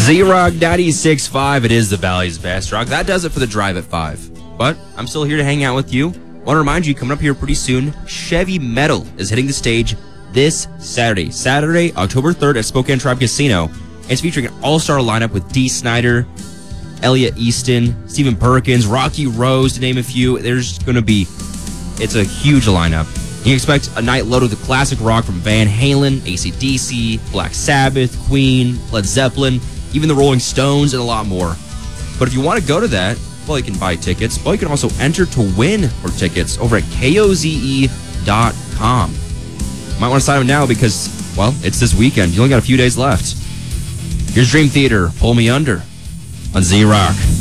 Z-Rock 96.5, it is the Valley's best rock. That does it for the Drive at 5. But I'm still here to hang out with you. Want to remind you, coming up here pretty soon, Chevy Metal is hitting the stage this Saturday, October 3rd at Spokane Tribe Casino. It's featuring an all-star lineup with Dee Snider, Elliot Easton, Stephen Perkins, Rocky Rose, to name a few. It's a huge lineup. You can expect a night loaded with classic rock from Van Halen, AC/DC, Black Sabbath, Queen, Led Zeppelin, even the Rolling Stones, and a lot more. But if you want to go to that, well, you can buy tickets, but you can also enter to win for tickets over at koze.com. Might want to sign up now because, well, it's this weekend. You only got a few days left. Here's Dream Theater, Pull Me Under on Z-Rock.